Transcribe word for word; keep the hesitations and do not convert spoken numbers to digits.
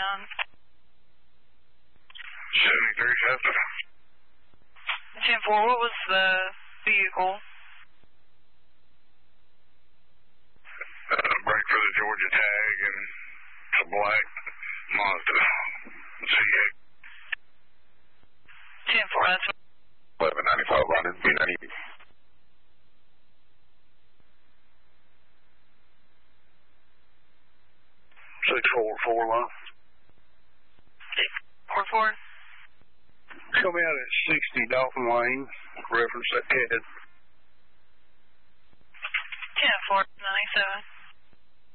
nine. seventy-three Chester. ten four, what was the vehicle? Uh, break for the Georgia tag and a black Mazda Z eight. ten four, that's eleven ninety-five London, B ninety. six four four line. four four. Come out at sixty Dolphin Lane, reference that head. ten four, ninety-seven.